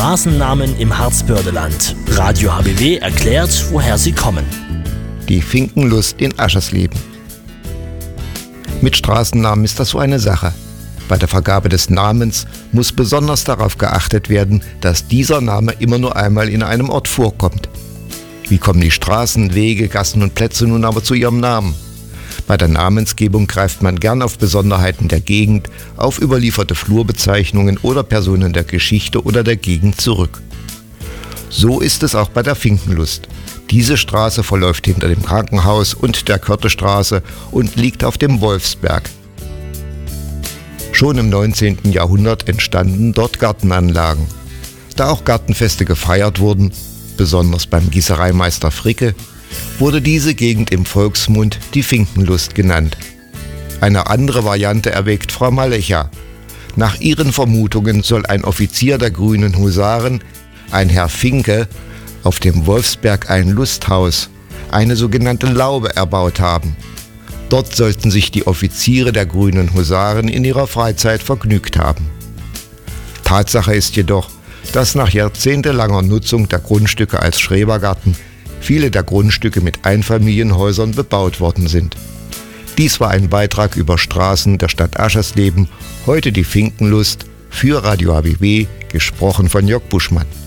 Straßennamen im Harzbördeland. Radio HBW erklärt, woher sie kommen. Die Finkenlust in Aschersleben. Mit Straßennamen ist das so eine Sache. Bei der Vergabe des Namens muss besonders darauf geachtet werden, dass dieser Name immer nur einmal in einem Ort vorkommt. Wie kommen die Straßen, Wege, Gassen und Plätze nun aber zu ihrem Namen? Bei der Namensgebung greift man gern auf Besonderheiten der Gegend, auf überlieferte Flurbezeichnungen oder Personen der Geschichte oder der Gegend zurück. So ist es auch bei der Finkenlust. Diese Straße verläuft hinter dem Krankenhaus und der Körtestraße und liegt auf dem Wolfsberg. Schon im 19. Jahrhundert entstanden dort Gartenanlagen. Da auch Gartenfeste gefeiert wurden, besonders beim Gießereimeister Fricke, wurde diese Gegend im Volksmund die Finkenlust genannt. Eine andere Variante erwägt Frau Malecha. Nach ihren Vermutungen soll ein Offizier der Grünen Husaren, ein Herr Finke, auf dem Wolfsberg ein Lusthaus, eine sogenannte Laube, erbaut haben. Dort sollten sich die Offiziere der Grünen Husaren in ihrer Freizeit vergnügt haben. Tatsache ist jedoch, dass nach jahrzehntelanger Nutzung der Grundstücke als Schrebergarten viele der Grundstücke mit Einfamilienhäusern bebaut worden sind. Dies war ein Beitrag über Straßen der Stadt Aschersleben, heute die Finkenlust, für Radio HBW, gesprochen von Jörg Buschmann.